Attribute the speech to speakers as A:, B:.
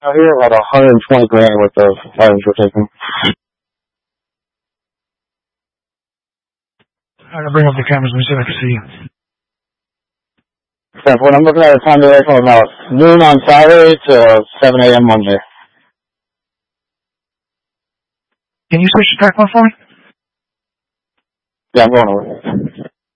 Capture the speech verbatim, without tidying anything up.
A: Out here, about one hundred twenty grand worth of items we're taking.
B: I'm gonna bring up the cameras. Let me see if I can see you.
A: Except when I'm looking at the time today from about noon on Saturday to seven a.m. Monday.
B: Can you switch the track one for me?
A: Yeah, I'm going over.